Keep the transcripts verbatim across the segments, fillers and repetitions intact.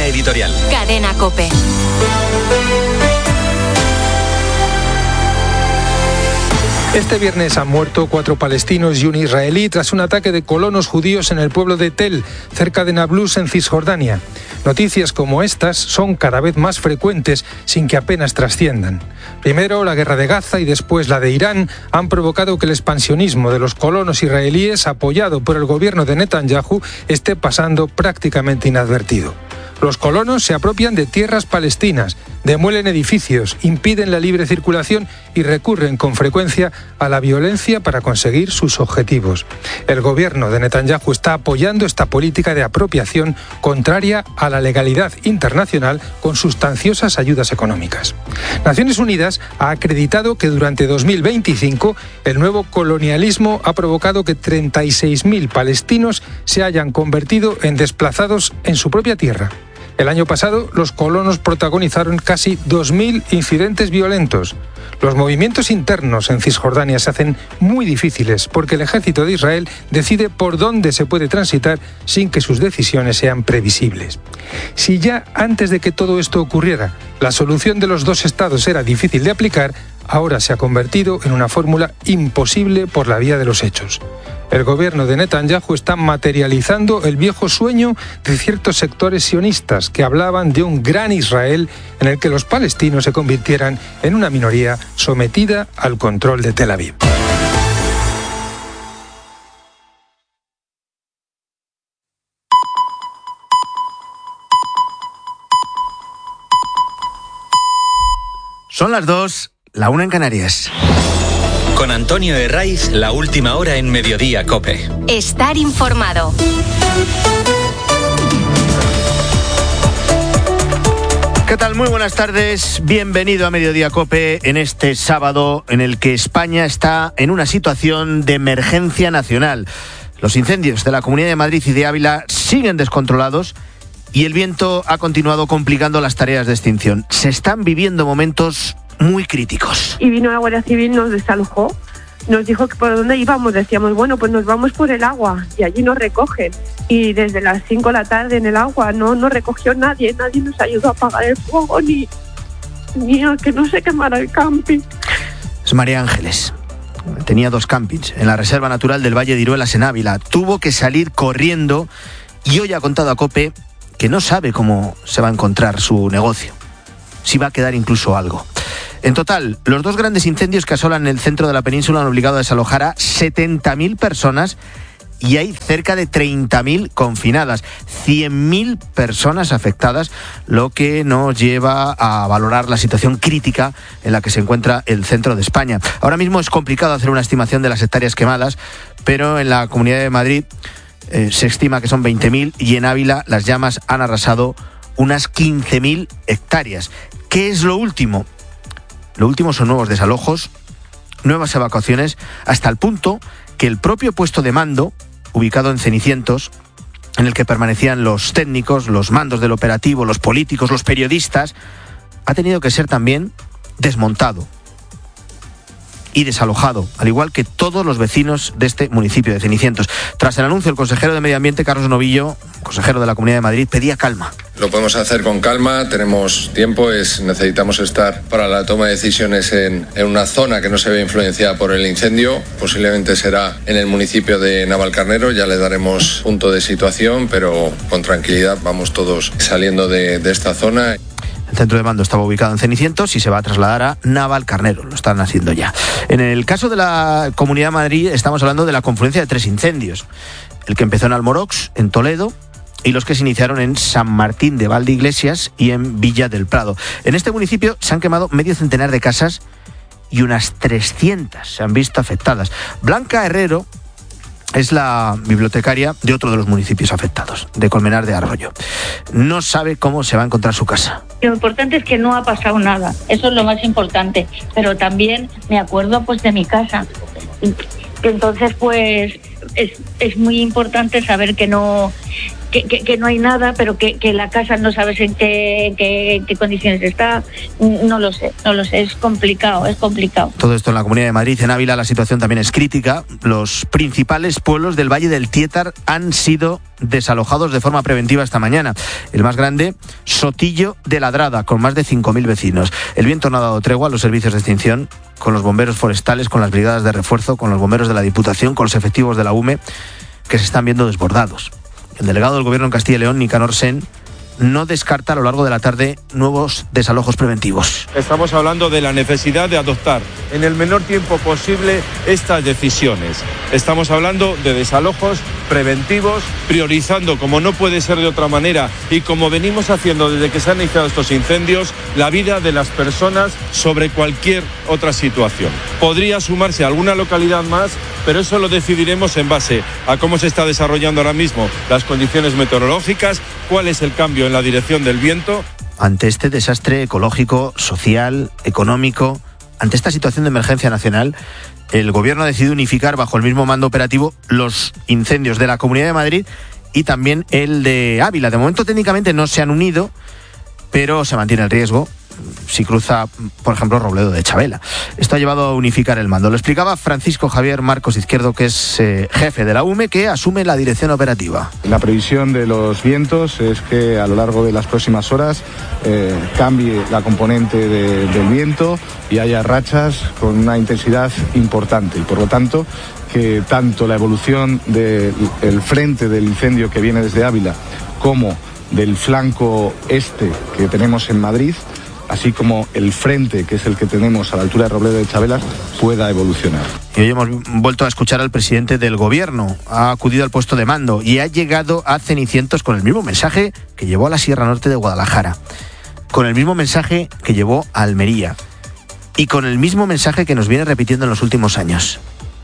editorial. Cadena COPE. Este viernes han muerto cuatro palestinos y un israelí tras un ataque de colonos judíos en el pueblo de Tel, cerca de Nablus, en Cisjordania. Noticias como estas son cada vez más frecuentes sin que apenas trasciendan. Primero la guerra de Gaza y después la de Irán han provocado que el expansionismo de los colonos israelíes, apoyado por el gobierno de Netanyahu, esté pasando prácticamente inadvertido. Los colonos se apropian de tierras palestinas, demuelen edificios, impiden la libre circulación y recurren con frecuencia a la violencia para conseguir sus objetivos. El gobierno de Netanyahu está apoyando esta política de apropiación contraria a la legalidad internacional con sustanciosas ayudas económicas. Naciones Unidas ha acreditado que durante dos mil veinticinco el nuevo colonialismo ha provocado que treinta y seis mil palestinos se hayan convertido en desplazados en su propia tierra. El año pasado, los colonos protagonizaron casi dos mil incidentes violentos. Los movimientos internos en Cisjordania se hacen muy difíciles porque el ejército de Israel decide por dónde se puede transitar sin que sus decisiones sean previsibles. Si ya antes de que todo esto ocurriera, la solución de los dos estados era difícil de aplicar, ahora se ha convertido en una fórmula imposible por la vía de los hechos. El gobierno de Netanyahu está materializando el viejo sueño de ciertos sectores sionistas que hablaban de un gran Israel en el que los palestinos se convirtieran en una minoría sometida al control de Tel Aviv. Son las dos, la una en Canarias. Con Antonio Herraiz, la última hora en Mediodía COPE. Estar informado. ¿Qué tal? Muy buenas tardes. Bienvenido a Mediodía COPE en este sábado en el que España está en una situación de emergencia nacional. Los incendios de la Comunidad de Madrid y de Ávila siguen descontrolados y el viento ha continuado complicando las tareas de extinción. Se están viviendo momentos muy críticos. Y vino la Guardia Civil, nos desalojó, nos dijo que por dónde íbamos, decíamos, bueno, pues nos vamos por el agua, y allí nos recogen. Y desde las cinco de la tarde en el agua no nos recogió nadie, nadie nos ayudó a apagar el fuego, ni, ni a que no se quemara el camping. Es María Ángeles. Tenía dos campings en la Reserva Natural del Valle de Iruelas, en Ávila. Tuvo que salir corriendo y hoy ha contado a COPE que no sabe cómo se va a encontrar su negocio, si va a quedar incluso algo. En total, los dos grandes incendios que asolan el centro de la península han obligado a desalojar a setenta mil personas y hay cerca de treinta mil confinadas, cien mil personas afectadas, lo que nos lleva a valorar la situación crítica en la que se encuentra el centro de España. Ahora mismo es complicado hacer una estimación de las hectáreas quemadas, pero en la Comunidad de Madrid eh, se estima que son veinte mil y en Ávila las llamas han arrasado unas quince mil hectáreas. ¿Qué es lo último? Lo último son nuevos desalojos, nuevas evacuaciones, hasta el punto que el propio puesto de mando, ubicado en Cenicientos, en el que permanecían los técnicos, los mandos del operativo, los políticos, los periodistas, ha tenido que ser también desmontado y desalojado, al igual que todos los vecinos de este municipio de Cenicientos. Tras el anuncio, el consejero de Medio Ambiente, Carlos Novillo, consejero de la Comunidad de Madrid, pedía calma. Lo podemos hacer con calma, tenemos tiempo, es, necesitamos estar para la toma de decisiones en, en una zona que no se ve influenciada por el incendio. Posiblemente será en el municipio de Navalcarnero, ya le daremos punto de situación, pero con tranquilidad vamos todos saliendo de, de esta zona. El centro de mando estaba ubicado en Cenicientos y se va a trasladar a Navalcarnero, lo están haciendo ya. En el caso de la Comunidad de Madrid estamos hablando de la confluencia de tres incendios. El que empezó en Almorox, en Toledo, y los que se iniciaron en San Martín de Valdeiglesias y en Villa del Prado. En este municipio se han quemado medio centenar de casas y unas trescientas se han visto afectadas. Blanca Herrero es la bibliotecaria de otro de los municipios afectados, de Colmenar de Arroyo. No sabe cómo se va a encontrar su casa. Lo importante es que no ha pasado nada, eso es lo más importante, pero también me acuerdo pues de mi casa. Entonces pues es, es muy importante saber que no, que, que, que no hay nada, pero que, que la casa no sabes en qué, en qué, en qué condiciones está. No lo sé, no lo sé, es complicado, es complicado. Todo esto en la Comunidad de Madrid. En Ávila la situación también es crítica. Los principales pueblos del Valle del Tietar han sido desalojados de forma preventiva esta mañana. El más grande, Sotillo de Ladrada, con más de cinco mil vecinos. El viento no ha dado tregua a los servicios de extinción, con los bomberos forestales, con las brigadas de refuerzo, con los bomberos de la Diputación, con los efectivos de la U M E, que se están viendo desbordados. El delegado del Gobierno en Castilla y León, Nicanor Sen, no descarta a lo largo de la tarde nuevos desalojos preventivos. Estamos hablando de la necesidad de adoptar en el menor tiempo posible estas decisiones. Estamos hablando de desalojos preventivos, priorizando, como no puede ser de otra manera, y como venimos haciendo desde que se han iniciado estos incendios, la vida de las personas sobre cualquier otra situación. Podría sumarse a alguna localidad más, pero eso lo decidiremos en base a cómo se está desarrollando ahora mismo las condiciones meteorológicas, cuál es el cambio en la dirección del viento. Ante este desastre ecológico, social, económico, ante esta situación de emergencia nacional, el Gobierno ha decidido unificar bajo el mismo mando operativo los incendios de la Comunidad de Madrid y también el de Ávila. De momento técnicamente no se han unido, pero se mantiene el riesgo si cruza, por ejemplo, Robledo de Chabela. Esto ha llevado a unificar el mando. Lo explicaba Francisco Javier Marcos Izquierdo, que es eh, jefe de la U M E, que asume la dirección operativa. La previsión de los vientos es que a lo largo de las próximas horas eh, cambie la componente de, del viento y haya rachas con una intensidad importante y, por lo tanto, que tanto la evolución del frente del incendio que viene desde Ávila como del flanco este que tenemos en Madrid, así como el frente, que es el que tenemos a la altura de Robledo de Chabelas, pueda evolucionar. Y hoy hemos vuelto a escuchar al presidente del Gobierno. Ha acudido al puesto de mando y ha llegado a Cenicientos con el mismo mensaje que llevó a la Sierra Norte de Guadalajara, con el mismo mensaje que llevó a Almería y con el mismo mensaje que nos viene repitiendo en los últimos años.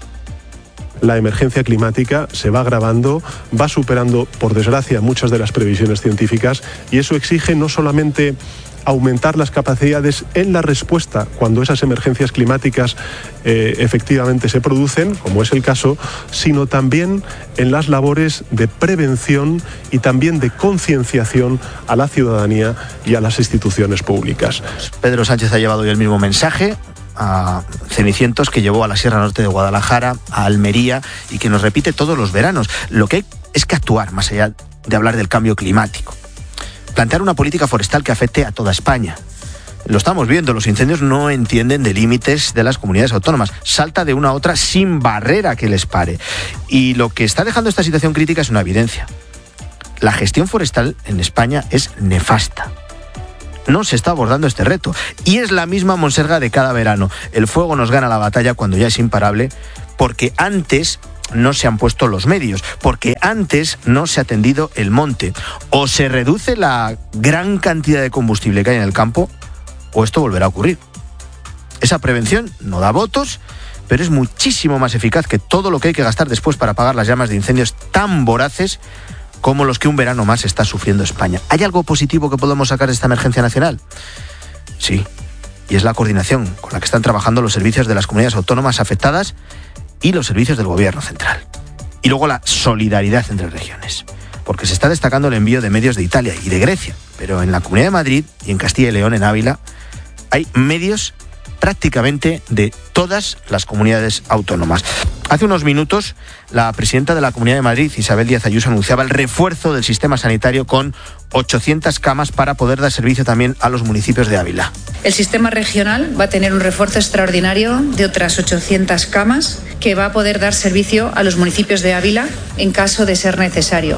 La emergencia climática se va agravando, va superando, por desgracia, muchas de las previsiones científicas, y eso exige no solamente aumentar las capacidades en la respuesta cuando esas emergencias climáticas eh, efectivamente se producen, como es el caso, sino también en las labores de prevención y también de concienciación a la ciudadanía y a las instituciones públicas. Pedro Sánchez ha llevado hoy el mismo mensaje a Cenicientos que llevó a la Sierra Norte de Guadalajara, a Almería, y que nos repite todos los veranos. Lo que hay es que actuar más allá de hablar del cambio climático. Plantear una política forestal que afecte a toda España. Lo estamos viendo, los incendios no entienden de límites de las comunidades autónomas. Salta de una a otra sin barrera que les pare. Y lo que está dejando esta situación crítica es una evidencia. La gestión forestal en España es nefasta. No se está abordando este reto. Y es la misma monserga de cada verano. El fuego nos gana la batalla cuando ya es imparable, porque antes no se han puesto los medios, porque antes no se ha atendido el monte. O se reduce la gran cantidad de combustible que hay en el campo, o esto volverá a ocurrir. Esa prevención no da votos, pero es muchísimo más eficaz que todo lo que hay que gastar después para apagar las llamas de incendios tan voraces como los que un verano más está sufriendo España. ¿Hay algo positivo que podemos sacar de esta emergencia nacional? Sí, y es la coordinación con la que están trabajando los servicios de las comunidades autónomas afectadas y los servicios del Gobierno central. Y luego la solidaridad entre regiones, porque se está destacando el envío de medios de Italia y de Grecia, pero en la Comunidad de Madrid y en Castilla y León, en Ávila, hay medios prácticamente de todas las comunidades autónomas. Hace unos minutos, la presidenta de la Comunidad de Madrid, Isabel Díaz Ayuso, anunciaba el refuerzo del sistema sanitario con ochocientas camas para poder dar servicio también a los municipios de Ávila. El sistema regional va a tener un refuerzo extraordinario de otras ochocientas camas que va a poder dar servicio a los municipios de Ávila en caso de ser necesario.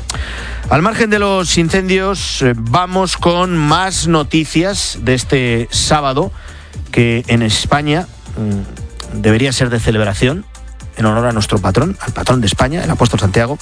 Al margen de los incendios, vamos con más noticias de este sábado, que en España mmm, debería ser de celebración en honor a nuestro patrón, al patrón de España, el apóstol Santiago,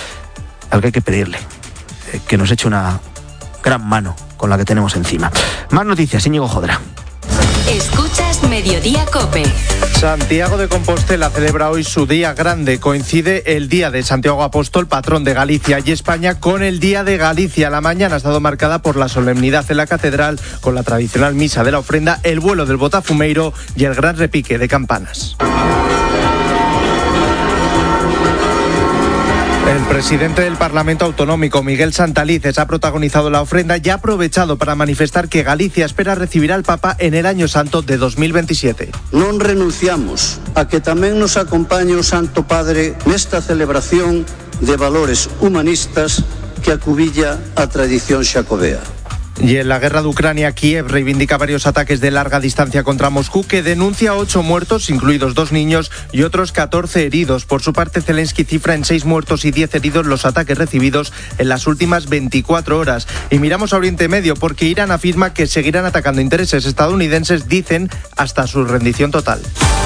al que hay que pedirle eh, que nos eche una gran mano con la que tenemos encima. Más noticias, Íñigo Jodra. Escuchas Mediodía COPE. Santiago de Compostela celebra hoy su día grande. Coincide el día de Santiago Apóstol, patrón de Galicia y España, con el Día de Galicia. La mañana ha estado marcada por la solemnidad en la catedral, con la tradicional misa de la ofrenda, el vuelo del botafumeiro y el gran repique de campanas. El presidente del Parlamento Autonómico, Miguel Santalices, ha protagonizado la ofrenda y ha aprovechado para manifestar que Galicia espera recibir al Papa en el Año Santo de dos mil veintisiete. Non renunciamos a que tamén nos acompañe o Santo Padre nesta celebración de valores humanistas que acubilla a tradición xacobea. Y en la guerra de Ucrania, Kiev reivindica varios ataques de larga distancia contra Moscú, que denuncia ocho muertos, incluidos dos niños, y otros catorce heridos. Por su parte, Zelensky cifra en seis muertos y diez heridos los ataques recibidos en las últimas veinticuatro horas. Y miramos a Oriente Medio, porque Irán afirma que seguirán atacando intereses estadounidenses, dicen, hasta su rendición total.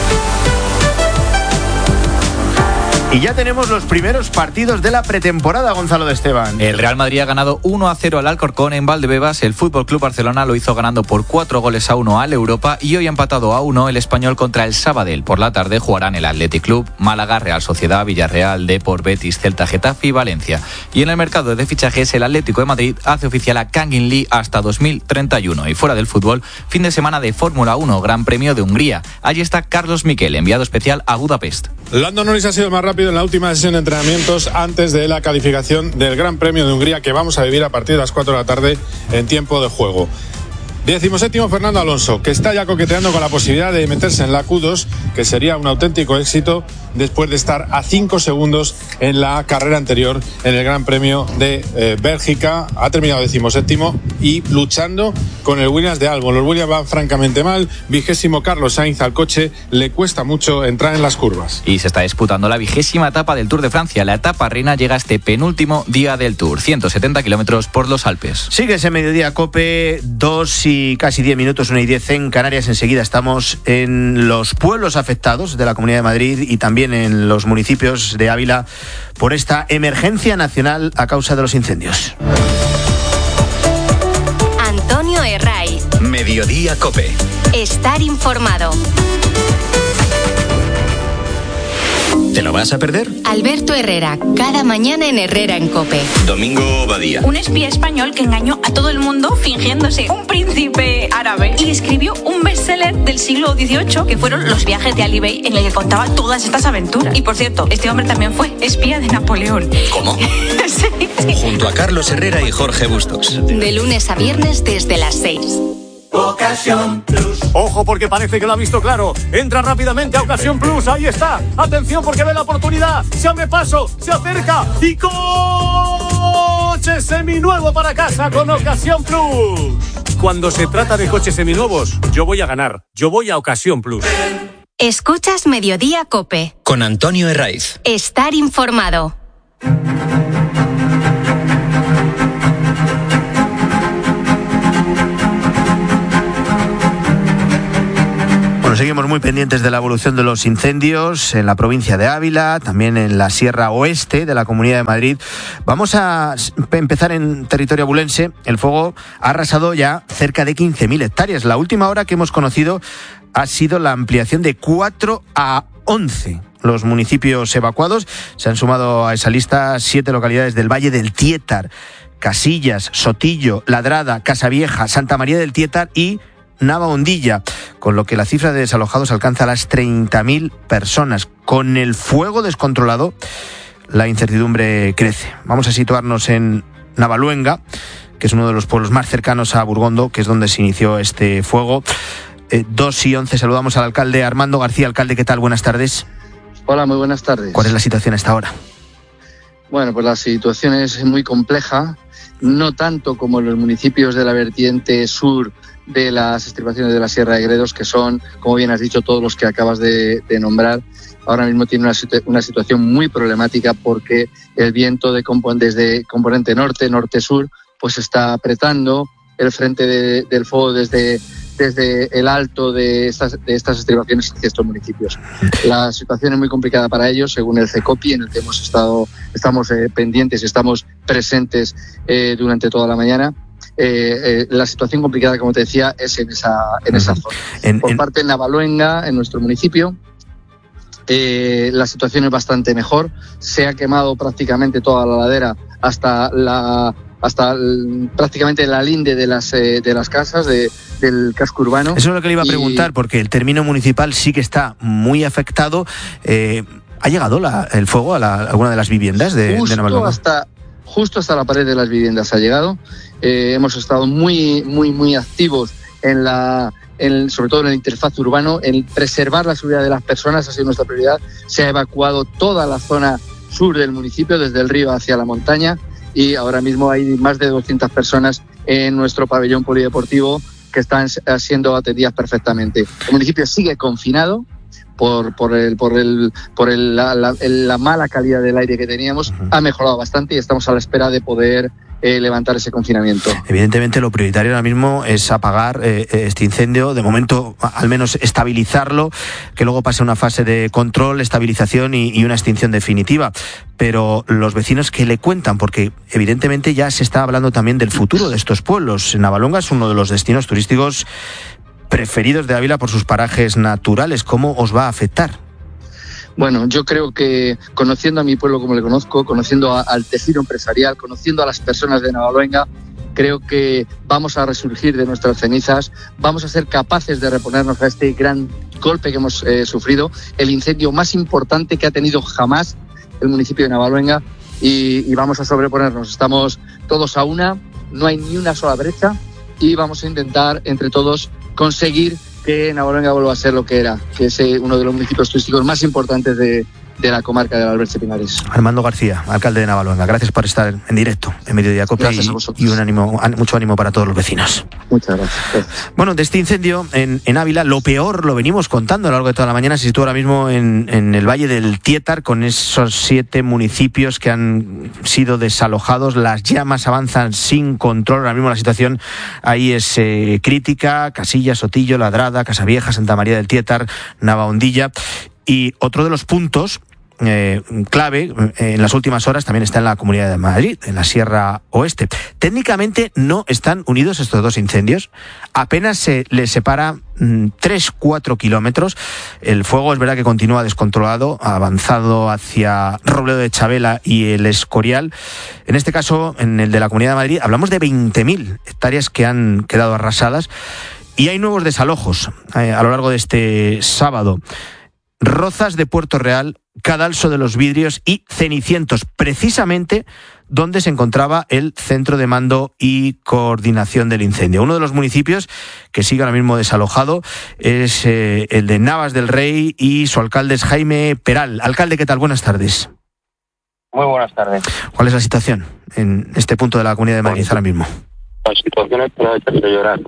Y ya tenemos los primeros partidos de la pretemporada, Gonzalo de Esteban. El Real Madrid ha ganado uno a cero al Alcorcón en Valdebebas. El F C Barcelona lo hizo ganando por cuatro goles a uno al Europa. Y hoy ha empatado a uno el Español contra el Sabadell. Por la tarde jugarán el Athletic Club, Málaga, Real Sociedad, Villarreal, Depor, Betis, Celta, Getafe y Valencia. Y en el mercado de fichajes, el Atlético de Madrid hace oficial a Kangin Lee hasta dos mil treinta y uno. Y fuera del fútbol, fin de semana de Fórmula uno, Gran Premio de Hungría. Allí está Carlos Miquel, enviado especial a Budapest. Lando Norris ha sido más rápido en la última sesión de entrenamientos antes de la calificación del Gran Premio de Hungría, que vamos a vivir a partir de las cuatro de la tarde en tiempo de juego. Decimoséptimo Fernando Alonso, que está ya coqueteando con la posibilidad de meterse en la Q dos, que sería un auténtico éxito después de estar a cinco segundos en la carrera anterior en el Gran Premio de eh, Bélgica. Ha terminado decimoséptimo y luchando con el Williams de Albon. Los Williams van francamente mal. Vigésimo Carlos Sainz, al coche le cuesta mucho entrar en las curvas. Y se está disputando la vigésima etapa del Tour de Francia. La etapa reina llega a este penúltimo día del Tour, ciento setenta kilómetros por los Alpes. Sigue ese mediodía COPE, dos y casi diez minutos, una y diez en Canarias. Enseguida estamos en los pueblos afectados de la Comunidad de Madrid y también en los municipios de Ávila por esta emergencia nacional a causa de los incendios. Antonio Herraiz. Mediodía COPE. Estar informado. ¿Te lo vas a perder? Alberto Herrera, cada mañana en Herrera en COPE. Domingo Badía. Un espía español que engañó a todo el mundo fingiéndose un príncipe árabe y escribió un bestseller del siglo dieciocho que fueron Los viajes de Ali Bey, en el que contaba todas estas aventuras. Y por cierto, este hombre también fue espía de Napoleón. ¿Cómo? sí, sí. Junto a Carlos Herrera y Jorge Bustos. De lunes a viernes desde las seis. Ocasión Plus. Ojo, porque parece que lo ha visto claro. Entra rápidamente a Ocasión Plus. Ahí está. Atención, porque ve la oportunidad. Se abre paso, se acerca y coche seminuevo para casa con Ocasión Plus. Cuando se trata de coches seminuevos, yo voy a ganar. Yo voy a Ocasión Plus. Escuchas Mediodía COPE. Con Antonio Herraiz. Estar informado. Bueno, seguimos muy pendientes de la evolución de los incendios en la provincia de Ávila, también en la Sierra Oeste de la Comunidad de Madrid. Vamos a empezar en territorio abulense. El fuego ha arrasado ya cerca de quince mil hectáreas. La última hora que hemos conocido ha sido la ampliación de cuatro a once. Los municipios evacuados, se han sumado a esa lista siete localidades del Valle del Tietar: Casillas, Sotillo, Ladrada, Casavieja, Santa María del Tietar y Navahondilla, con lo que la cifra de desalojados alcanza las treinta mil personas. Con el fuego descontrolado, la incertidumbre crece. Vamos a situarnos en Navaluenga, que es uno de los pueblos más cercanos a Burgondo, que es donde se inició este fuego. Eh, dos y once, saludamos al alcalde Armando García. Alcalde, ¿qué tal? Buenas tardes. Hola, muy buenas tardes. ¿Cuál es la situación hasta ahora? Bueno, pues la situación es muy compleja, no tanto como en los municipios de la vertiente sur de las estribaciones de la Sierra de Gredos, que son, como bien has dicho, todos los que acabas de, de nombrar. Ahora mismo tiene una, una situación muy problemática porque el viento de compon- desde componente norte, norte-sur, pues está apretando el frente de, del fuego desde, desde el alto de estas, de estas estribaciones hacia estos municipios. La situación es muy complicada para ellos, según el CECOPI, en el que hemos estado, estamos eh, pendientes y estamos presentes eh, durante toda la mañana. Eh, eh, la situación complicada, como te decía, es en esa, en esa zona. En, Por en... parte de Navaluenga, en nuestro municipio, eh, la situación es bastante mejor. Se ha quemado prácticamente toda la ladera hasta la hasta el, prácticamente la linde de las eh, de las casas de, del casco urbano. Eso es lo que le iba a preguntar, y... porque el término municipal sí que está muy afectado. Eh, ¿Ha llegado la, el fuego a, la, a alguna de las viviendas de, justo de Navalonga? Hasta, justo hasta la pared de las viviendas ha llegado. Eh, hemos estado muy, muy, muy activos en la... En, sobre todo en el interfaz urbano, en preservar la seguridad de las personas ha sido nuestra prioridad. Se ha evacuado toda la zona sur del municipio, desde el río hacia la montaña, y ahora mismo hay más de doscientas personas en nuestro pabellón polideportivo que están siendo atendidas perfectamente. El municipio sigue confinado por, por, el, por, el, por el, la, la, la mala calidad del aire que teníamos. Uh-huh. Ha mejorado bastante y estamos a la espera de poder Eh, levantar ese confinamiento. Evidentemente lo prioritario ahora mismo es apagar eh, este incendio, de momento al menos estabilizarlo, que luego pase una fase de control, estabilización y, y una extinción definitiva. Pero los vecinos, ¿qué le cuentan? Porque evidentemente ya se está hablando también del futuro de estos pueblos. Navalonga es uno de los destinos turísticos preferidos de Ávila por sus parajes naturales. ¿Cómo os va a afectar? Bueno, yo creo que conociendo a mi pueblo como le conozco, conociendo a, al tejido empresarial, conociendo a las personas de Navalonga, creo que vamos a resurgir de nuestras cenizas, vamos a ser capaces de reponernos a este gran golpe que hemos eh, sufrido, el incendio más importante que ha tenido jamás el municipio de Navalonga, y, y vamos a sobreponernos. Estamos todos a una, no hay ni una sola brecha, y vamos a intentar entre todos conseguir que Navalonga vuelva a ser lo que era, que es uno de los municipios turísticos más importantes de, de la comarca del Alberche Pinares. Armando García, alcalde de Navalonga, gracias por estar en directo en Mediodía Cope y, y un ánimo, mucho ánimo para todos los vecinos. Muchas gracias. Bueno, de este incendio en, en Ávila, lo peor lo venimos contando a lo largo de toda la mañana. Se sitúa ahora mismo en, en el Valle del Tietar, con esos siete municipios que han sido desalojados. Las llamas avanzan sin control. Ahora mismo la situación ahí es eh, crítica. Casillas, Sotillo, Ladrada, Casavieja, Santa María del Tietar, Navahondilla. Y otro de los puntos Eh, clave eh, en las últimas horas también está en la Comunidad de Madrid, en la Sierra Oeste. Técnicamente no están unidos estos dos incendios, apenas se les separa tres a cuatro kilómetros. El fuego es verdad que continúa descontrolado, ha avanzado hacia Robledo de Chabela y el Escorial. En este caso, en el de la Comunidad de Madrid, hablamos de veinte mil hectáreas que han quedado arrasadas, y hay nuevos desalojos eh, a lo largo de este sábado. Rozas de Puerto Real, Cadalso de los Vidrios y Cenicientos, precisamente donde se encontraba el centro de mando y coordinación del incendio. Uno de los municipios que sigue ahora mismo desalojado es eh, el de Navas del Rey, y su alcalde es Jaime Peral. Alcalde, ¿qué tal? Buenas tardes. Muy buenas tardes. ¿Cuál es la situación en este punto de la Comunidad de Madrid ahora mismo? La situación es para echarse a llorar.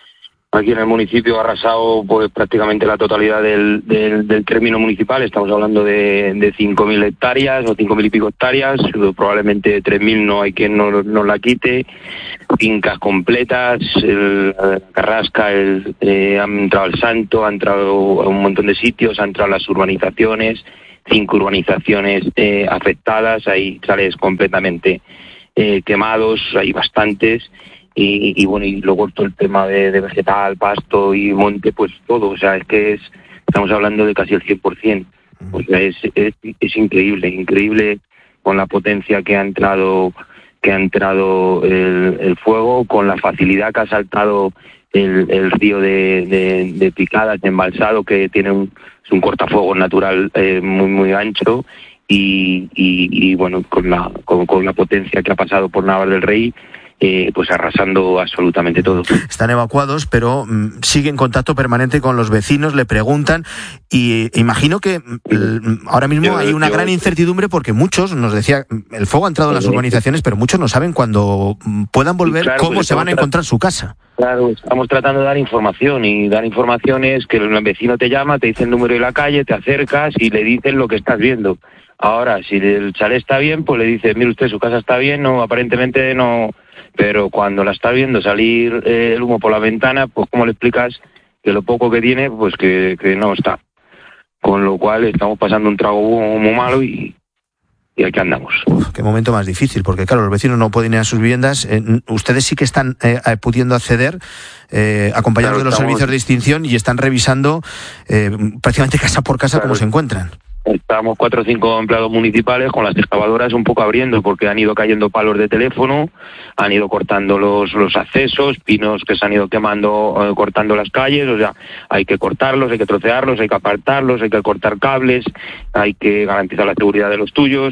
Aquí en el municipio ha arrasado pues prácticamente la totalidad del, del, del término municipal. Estamos hablando de, de cinco mil hectáreas o cinco mil y pico hectáreas. Probablemente tres mil no hay quien nos no la quite. Fincas completas, el, la Carrasca, el, eh, han entrado al Santo, han entrado a un montón de sitios, han entrado las urbanizaciones, cinco urbanizaciones eh, afectadas. Hay chales completamente eh, quemados, hay bastantes. Y, y bueno, y luego todo el tema de, de vegetal, pasto y monte, pues todo, o sea, es que es, estamos hablando de casi el cien por ciento. O sea, es, es, es increíble, increíble con la potencia que ha entrado, que ha entrado el, el fuego, con la facilidad que ha saltado el, el río de, de, de Picadas, de embalsado, que tiene un, es un cortafuegos natural eh, muy, muy ancho, y, y, y bueno, con la, con, con la potencia que ha pasado por Navas del Rey, Eh, pues arrasando absolutamente todo. Están evacuados, pero mm, siguen en contacto permanente con los vecinos, le preguntan, y eh, imagino que mm, ahora mismo yo, hay una yo, gran incertidumbre, porque muchos, nos decía, el fuego ha entrado en las urbanizaciones, pero muchos no saben cuándo puedan volver, claro, cómo se van a encontrar su casa. Claro, estamos tratando de dar información, y dar información es que el vecino te llama, te dice el número de la calle, te acercas y le dices lo que estás viendo. Ahora, si el chalet está bien, pues le dices, mire usted, su casa está bien, no, aparentemente no. Pero cuando la está viendo salir eh, el humo por la ventana, pues ¿cómo le explicas que lo poco que tiene, pues que, que no está? Con lo cual estamos pasando un trago muy malo, y, y aquí andamos. Uf, qué momento más difícil, porque claro, los vecinos no pueden ir a sus viviendas. Eh, ustedes sí que están eh, pudiendo acceder, eh, acompañados claro, de los estamos... servicios de extinción, y están revisando eh, prácticamente casa por casa claro. cómo se encuentran. Estamos cuatro o cinco empleados municipales con las excavadoras un poco abriendo porque han ido cayendo palos de teléfono, han ido cortando los, los accesos, pinos que se han ido quemando, eh, cortando las calles, o sea, hay que cortarlos, hay que trocearlos, hay que apartarlos, hay que cortar cables, hay que garantizar la seguridad de los tuyos,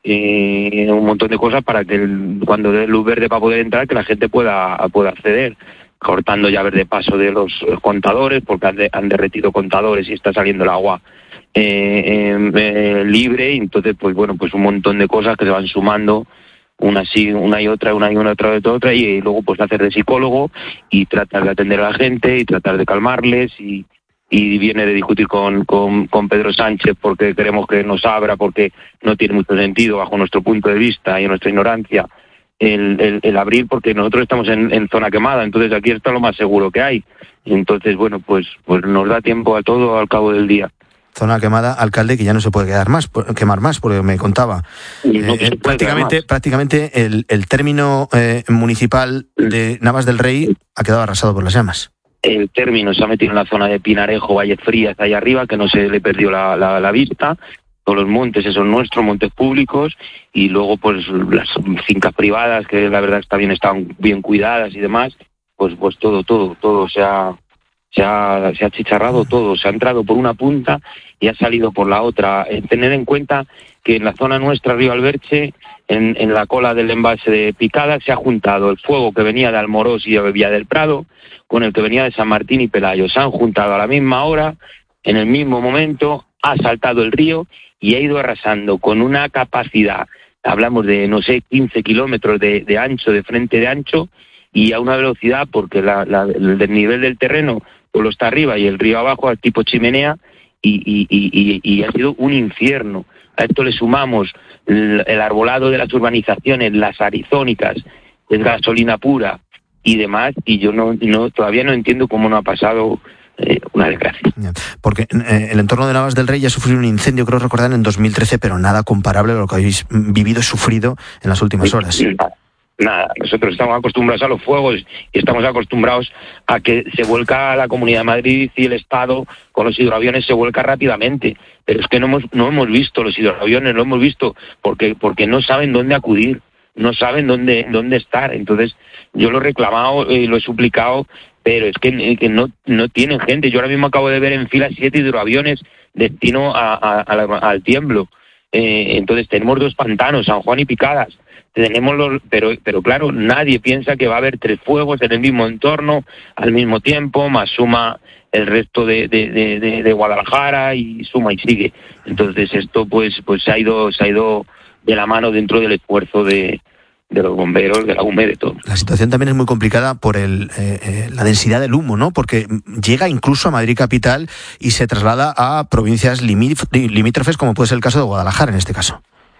eh, un montón de cosas para que el, cuando dé luz verde para poder entrar, que la gente pueda, pueda acceder. Cortando llaves de paso de los contadores porque han, de, han derretido contadores y está saliendo el agua eh, eh, eh, libre, y entonces pues bueno, pues un montón de cosas que se van sumando, una así, una y otra, una y una otra, otra, otra, y luego pues hacer de psicólogo y tratar de atender a la gente y tratar de calmarles, y, y viene de discutir con, con, con Pedro Sánchez porque queremos que nos abra, porque no tiene mucho sentido bajo nuestro punto de vista y nuestra ignorancia El, el, el abrir, porque nosotros estamos en, en zona quemada, entonces aquí está lo más seguro que hay. Entonces, bueno, pues pues nos da tiempo a todo al cabo del día. Zona quemada, alcalde, que ya no se puede quedar más, quemar más, porque me contaba. No, eh, prácticamente prácticamente el, el término eh, municipal de Navas del Rey ha quedado arrasado por las llamas. El término se ha metido en la zona de Pinarejo, Valles Frías, allá arriba, que no se le perdió la, la, la vista. Todos los montes, esos nuestros, montes públicos, y luego pues las fincas privadas, que la verdad está bien, están bien cuidadas y demás, pues pues todo, todo, todo se ha, se ha, se ha chicharrado todo, se ha entrado por una punta y ha salido por la otra. Eh, tener en cuenta que en la zona nuestra, Río Alberche, en, en la cola del embalse de Picada, se ha juntado el fuego que venía de Almorós y de Villa del Prado con el que venía de San Martín y Pelayo. Se han juntado a la misma hora, en el mismo momento, ha saltado el río y ha ido arrasando con una capacidad, hablamos de, no sé, quince kilómetros de, de ancho, de frente de ancho, y a una velocidad, porque la, la, el desnivel del terreno solo está arriba y el río abajo al tipo chimenea, y, y, y, y ha sido un infierno. A esto le sumamos el, el arbolado de las urbanizaciones, las arizónicas, es gasolina pura y demás, y yo no, no todavía no entiendo cómo no ha pasado Eh, una desgracia. Porque eh, el entorno de Navas del Rey ya sufrió un incendio, creo recordar, en dos mil trece, pero nada comparable a lo que habéis vivido y sufrido en las últimas horas. Nada, nosotros estamos acostumbrados a los fuegos y estamos acostumbrados a que se vuelca la Comunidad de Madrid y el Estado con los hidroaviones, se vuelca rápidamente, pero es que no hemos, no hemos visto los hidroaviones, no hemos visto porque, porque no saben dónde acudir, no saben dónde, dónde estar. Entonces yo lo he reclamado y lo he suplicado, pero es que, que no, no tienen gente. Yo ahora mismo acabo de ver en fila siete hidroaviones destino a, a, a la, al tiemblo. Eh, entonces tenemos dos pantanos, San Juan y Picadas. Tenemos los, pero, pero claro, nadie piensa que va a haber tres fuegos en el mismo entorno al mismo tiempo, más suma el resto de, de, de, de, de Guadalajara y suma y sigue. Entonces esto pues, pues se ha ido, se ha ido de la mano dentro del esfuerzo de de los bomberos, de la U M E, de todo. La situación también es muy complicada por el, eh, eh, la densidad del humo, ¿no? Porque llega incluso a Madrid capital y se traslada a provincias limítrofes, como puede ser el caso de Guadalajara en este caso.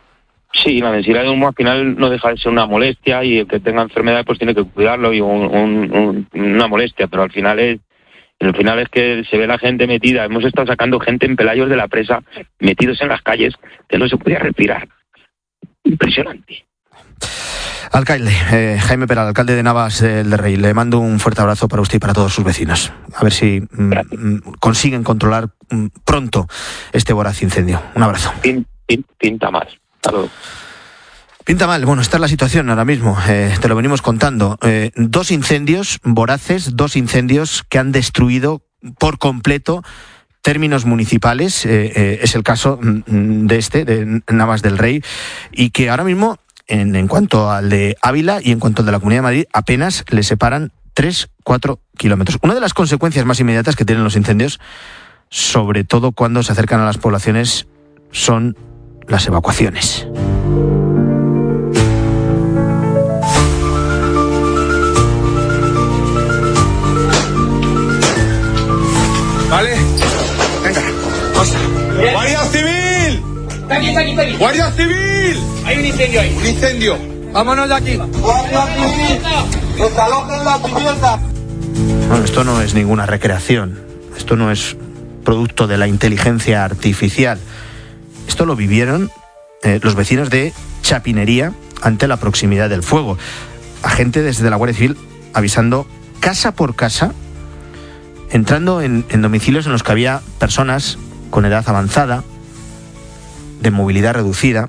Sí, la densidad de humo al final no deja de ser una molestia, y el que tenga enfermedad pues tiene que cuidarlo, y un, un, un, una molestia, pero al final es al final es que se ve la gente metida. Hemos estado sacando gente en Pelayos de la Presa, metidos en las calles, que no se podía respirar. Impresionante. Alcalde, eh, Jaime Peral, alcalde de Navas del Rey, le mando un fuerte abrazo para usted y para todos sus vecinos. A ver si mm, consiguen controlar mm, pronto este voraz incendio. Un abrazo. Pinta, pinta mal. Salud. Pinta mal. Bueno, esta es la situación ahora mismo. Eh, te lo venimos contando. Eh, dos incendios voraces, dos incendios que han destruido por completo términos municipales. Eh, eh, es el caso mm, de este, de Navas del Rey, y que ahora mismo, En, en cuanto al de Ávila y en cuanto al de la Comunidad de Madrid, apenas le separan tres cuatro kilómetros. Una de las consecuencias más inmediatas que tienen los incendios, sobre todo cuando se acercan a las poblaciones, son las evacuaciones. ¿Vale? Venga, cosa. ¡Guardia Civil! Está aquí, está aquí, está aquí. ¡Guardia Civil! Hay un incendio ahí. Un incendio. Vámonos de aquí. ¡Guardia Civil! ¡Desalojen la vivienda! Bueno, esto no es ninguna recreación. Esto no es producto de la inteligencia artificial. Esto lo vivieron eh, los vecinos de Chapinería ante la proximidad del fuego. Agente desde la Guardia Civil avisando casa por casa, entrando en, en domicilios en los que había personas con edad avanzada, de movilidad reducida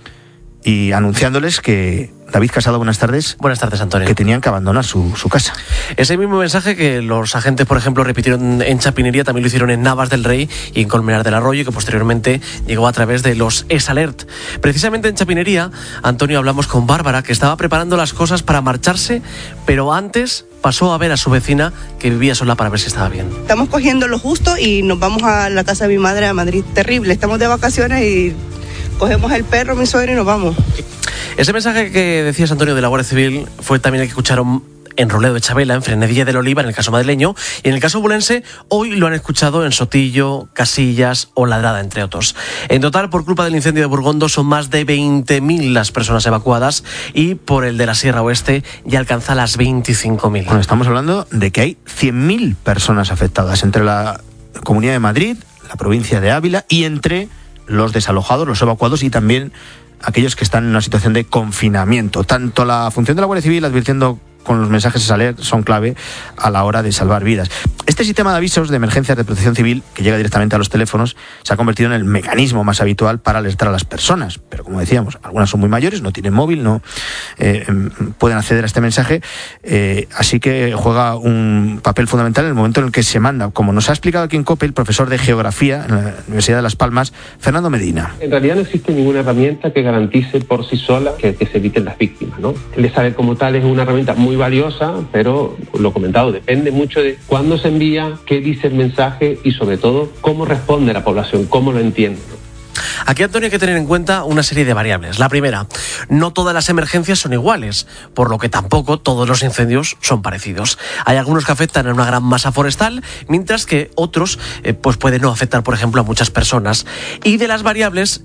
y anunciándoles que, David Casado, buenas tardes. Buenas tardes, Antonio. Que tenían que abandonar su, su casa. Ese mismo mensaje que los agentes, por ejemplo, repitieron en Chapinería, también lo hicieron en Navas del Rey y en Colmenar del Arroyo, que posteriormente llegó a través de los EsAlert. Precisamente en Chapinería, Antonio, hablamos con Bárbara, que estaba preparando las cosas para marcharse, pero antes pasó a ver a su vecina, que vivía sola, para ver si estaba bien. Estamos cogiendo lo justo y nos vamos a la casa de mi madre a Madrid. Terrible, estamos de vacaciones y cogemos el perro, mi suegra, y nos vamos. Ese mensaje que decías, Antonio, de la Guardia Civil fue también el que escucharon en Roledo de Chabela, en Frenadilla del Oliva, en el caso madrileño, y en el caso bulense hoy lo han escuchado en Sotillo, Casillas o Ladrada, entre otros. En total, por culpa del incendio de Burgondo, son más de veinte mil las personas evacuadas, y por el de la Sierra Oeste ya alcanza las veinticinco mil. Bueno, estamos hablando de que hay cien mil personas afectadas entre la Comunidad de Madrid, la provincia de Ávila y entre los desalojados, los evacuados y también aquellos que están en una situación de confinamiento. Tanto la función de la Guardia Civil advirtiendo con los mensajes EsAlert son clave a la hora de salvar vidas. Este sistema de avisos de emergencias de protección civil, que llega directamente a los teléfonos, se ha convertido en el mecanismo más habitual para alertar a las personas. Pero como decíamos, algunas son muy mayores, no tienen móvil, no eh, pueden acceder a este mensaje, eh, así que juega un papel fundamental en el momento en el que se manda. Como nos ha explicado aquí en COPE el profesor de Geografía en la Universidad de Las Palmas, Fernando Medina. En realidad no existe ninguna herramienta que garantice por sí sola que, que se eviten las víctimas, ¿no? El EsAlert como tal es una herramienta muy valiosa, pero lo comentado, depende mucho de cuándo se envía, qué dice el mensaje y sobre todo cómo responde la población, cómo lo entiende, ¿no? Aquí, Antonio, hay que tener en cuenta una serie de variables. La primera, no todas las emergencias son iguales, por lo que tampoco todos los incendios son parecidos. Hay algunos que afectan a una gran masa forestal, mientras que otros eh, pues pueden no afectar, por ejemplo, a muchas personas. Y de las variables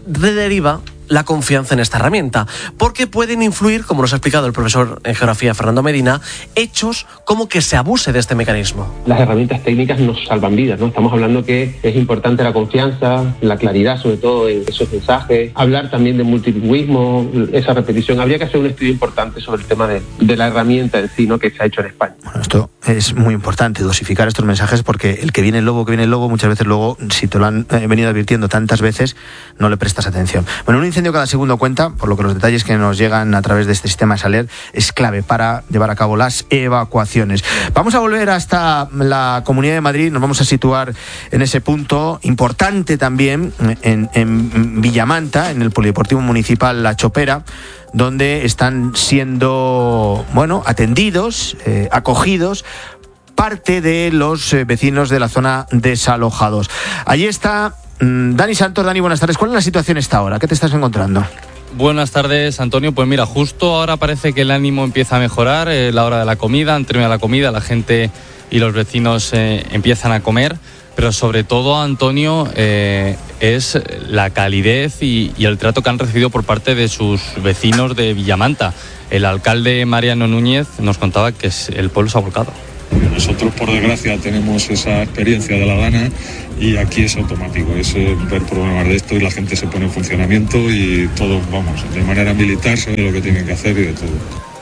deriva la confianza en esta herramienta, porque pueden influir, como nos ha explicado el profesor en Geografía Fernando Medina, hechos como que se abuse de este mecanismo. Las herramientas técnicas nos salvan vidas, ¿no? Estamos hablando que es importante la confianza, la claridad sobre todo en esos mensajes, hablar también de multilingüismo, esa repetición. Habría que hacer un estudio importante sobre el tema de, de la herramienta en sí, ¿no?, que se ha hecho en España. Bueno, esto es muy importante, dosificar estos mensajes, porque el que viene el lobo, que viene el lobo, muchas veces luego, si te lo han eh, venido advirtiendo tantas veces, no le prestas atención. Bueno, un incendio cada segundo cuenta, por lo que los detalles que nos llegan a través de este sistema EsAlert es clave para llevar a cabo las evacuaciones. Vamos a volver hasta la Comunidad de Madrid, nos vamos a situar en ese punto importante también, en, en Villamanta, en el Polideportivo Municipal La Chopera, donde están siendo, bueno, atendidos, eh, acogidos parte de los eh, vecinos de la zona desalojados. Allí está Dani Santos. Dani, buenas tardes. ¿Cuál es la situación a esta hora? ¿Qué te estás encontrando? Buenas tardes, Antonio. Pues mira, justo ahora parece que el ánimo empieza a mejorar, eh, la hora de la comida, han terminado la comida, la gente y los vecinos eh, empiezan a comer, pero sobre todo, Antonio, eh, es la calidez y, y el trato que han recibido por parte de sus vecinos de Villamanta. El alcalde Mariano Núñez nos contaba que el pueblo se ha volcado. Nosotros, por desgracia, tenemos esa experiencia de La Dana y aquí es automático, es ver problemas de esto y la gente se pone en funcionamiento y todos, vamos, de manera militar saben lo que tienen que hacer y de todo.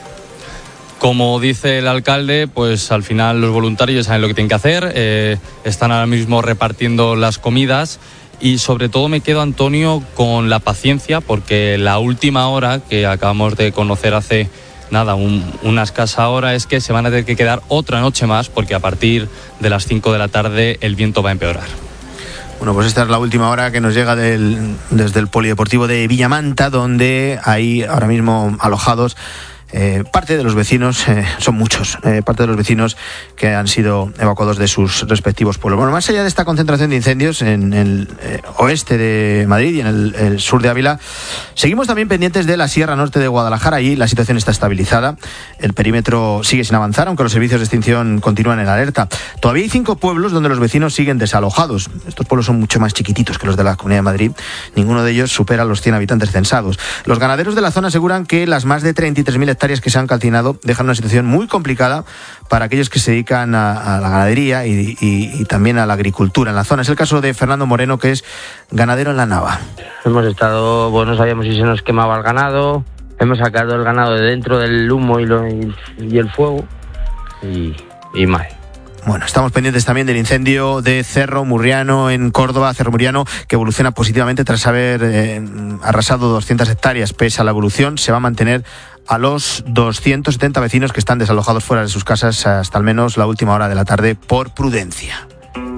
Como dice el alcalde, pues al final los voluntarios saben lo que tienen que hacer, eh, están ahora mismo repartiendo las comidas y sobre todo me quedo, Antonio, con la paciencia, porque la última hora que acabamos de conocer hace nada, un, una escasa hora, es que se van a tener que quedar otra noche más porque a partir de las cinco de la tarde el viento va a empeorar. Bueno, pues esta es la última hora que nos llega del, desde el Polideportivo de Villamanta, donde hay ahora mismo alojados Eh, parte de los vecinos, eh, son muchos, eh, parte de los vecinos que han sido evacuados de sus respectivos pueblos. Bueno, más allá de esta concentración de incendios en el eh, oeste de Madrid y en el, el sur de Ávila, seguimos también pendientes de la Sierra Norte de Guadalajara. Allí la situación está estabilizada, el perímetro sigue sin avanzar, aunque los servicios de extinción continúan en alerta. Todavía hay cinco pueblos donde los vecinos siguen desalojados. Estos pueblos son mucho más chiquititos que los de la Comunidad de Madrid. Ninguno de ellos supera los cien habitantes censados. Los ganaderos de la zona aseguran que las más de treinta y tres mil hectáreas que se han calcinado dejan una situación muy complicada para aquellos que se dedican a, a la ganadería y, y, y también a la agricultura en la zona. Es el caso de Fernando Moreno, que es ganadero en La Nava. Hemos estado, bueno, no sabíamos si se nos quemaba el ganado, hemos sacado el ganado de dentro del humo y, lo, y, y el fuego y, y mal. Bueno, estamos pendientes también del incendio de Cerro Murriano en Córdoba, Cerro Murriano, que evoluciona positivamente tras haber eh, arrasado doscientas hectáreas. Pese a la evolución, se va a mantener a los doscientos setenta vecinos que están desalojados fuera de sus casas hasta al menos la última hora de la tarde por prudencia.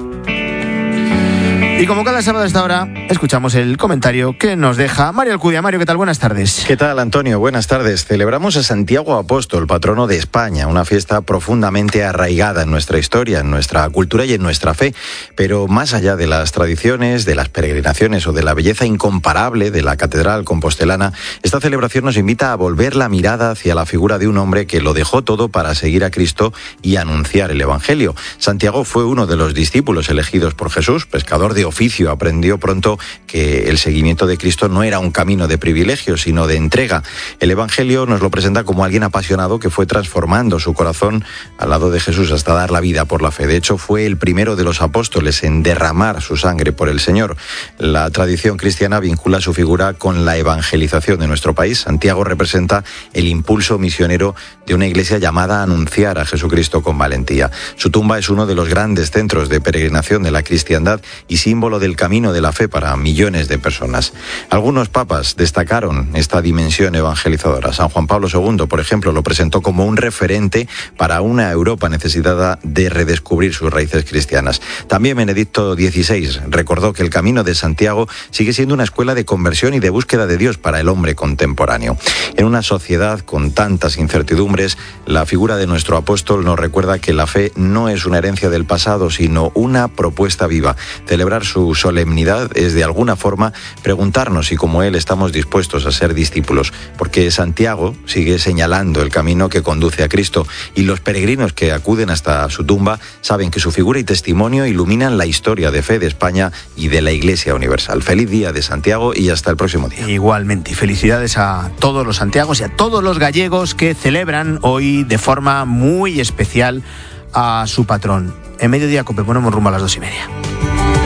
Y como cada sábado a esta hora, escuchamos el comentario que nos deja Mario Alcudia. Mario, ¿qué tal? Buenas tardes. ¿Qué tal, Antonio? Buenas tardes. Celebramos a Santiago Apóstol, patrono de España, una fiesta profundamente arraigada en nuestra historia, en nuestra cultura y en nuestra fe. Pero más allá de las tradiciones, de las peregrinaciones o de la belleza incomparable de la catedral compostelana, esta celebración nos invita a volver la mirada hacia la figura de un hombre que lo dejó todo para seguir a Cristo y anunciar el Evangelio. Santiago fue uno de los discípulos elegidos por Jesús, pescador de oficio, aprendió pronto que el seguimiento de Cristo no era un camino de privilegio, sino de entrega. El Evangelio nos lo presenta como alguien apasionado que fue transformando su corazón al lado de Jesús hasta dar la vida por la fe. De hecho, fue el primero de los apóstoles en derramar su sangre por el Señor. La tradición cristiana vincula su figura con la evangelización de nuestro país. Santiago representa el impulso misionero de una iglesia llamada a anunciar a Jesucristo con valentía. Su tumba es uno de los grandes centros de peregrinación de la cristiandad y símbolo del camino de la fe para millones de personas. Algunos papas destacaron esta dimensión evangelizadora. San Juan Pablo segundo, por ejemplo, lo presentó como un referente para una Europa necesitada de redescubrir sus raíces cristianas. También Benedicto dieciséis recordó que el camino de Santiago sigue siendo una escuela de conversión y de búsqueda de Dios para el hombre contemporáneo. En una sociedad con tantas incertidumbres, la figura de nuestro apóstol nos recuerda que la fe no es una herencia del pasado, sino una propuesta viva. Celebrar su solemnidad es de alguna forma preguntarnos si como él estamos dispuestos a ser discípulos, porque Santiago sigue señalando el camino que conduce a Cristo y los peregrinos que acuden hasta su tumba saben que su figura y testimonio iluminan la historia de fe de España y de la Iglesia Universal. Feliz día de Santiago y hasta el próximo día. Igualmente, y felicidades a todos los santiagos y a todos los gallegos que celebran hoy de forma muy especial a su patrón. En Mediodía Cope ponemos rumbo a las dos y media.